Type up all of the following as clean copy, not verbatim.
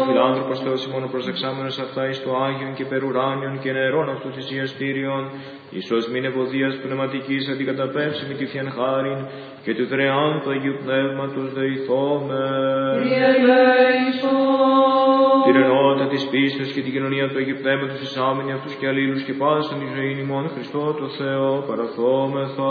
φιλάνθρωπος Θεός ημών προσεξάμενος αυτά εις το Άγιον και περουράνιον και νερών αυτού θυσιαστήριον, Ιησούς μην ευωδίας πνευματικής αντικαταπεύσιμη τη θειαν χάριν και του δρεάν του Αγίου Πνεύματος δεηθώμε. Την ενότητα της πίστης και την κοινωνία του Αγίου Πνεύματος εισάμενη αυτούς και αλλήλους και πάσαν τη ζωή ημών Χριστό το Θεό παραθόμεθα.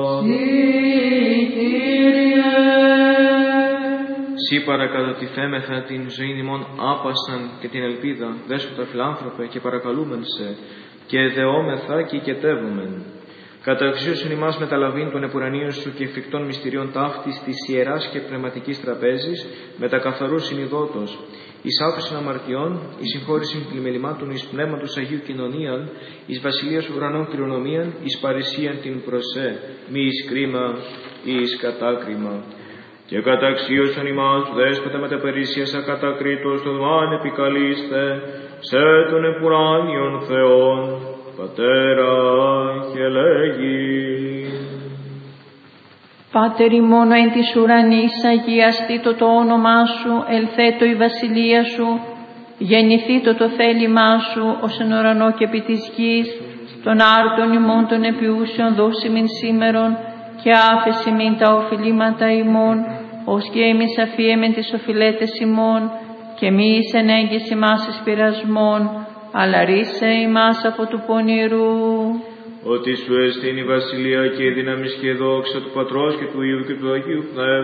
Συ παρακατατιθέμεθα την ζωή ημών άπασαν και την ελπίδα, δέσποτα φιλάνθρωπε και παρακαλούμεν σε, και εδεόμεθα και οικετεύομεν. Κατά αξίωσον ημάς μεταλαβήν των επουρανίων σου και εφικτών μυστηρίων ταύτης της ιεράς και πνευματικής τραπέζης, με τα καθαρού συνειδότος, εις άφησιν αμαρτιών, εις συγχώρησιν πλημελημάτων, εις πνεύματος Αγίου κοινωνίαν, εις βασιλείας ουρανών κληρονομίαν, εις παρησίαν την προσέ, μη εις κρίμα ή εις κατάκριμα. Και κατά αξίωσον ημάς δέσποτε με τα περίσσιας ακατακρίτως το δμάν επικαλείστε, σε τον επουράνιον Θεόν, Πατέρα και λέγει. Πάτερ ημών εν της ουρανής, αγιαστήτω το όνομά σου, ελθέτω η βασιλεία σου, γεννηθήτω το θέλημά σου, ως εν ουρανό και επί της γης, των άρτων ημών των επιούσεων δώσιμην σήμερον, και άφεση μην τα οφειλήματα ημών, ως και εμείς αφίεμεν τις οφειλέτες ημών, και μη εις ενέγγιση μας εις πειρασμών, αλλά ρίσε ημάς από του πονηρού. Ότι σου εστίν η βασιλεία και η δύναμις και η δόξα του Πατρός και του Υιού και του Αγίου Πνεύματος.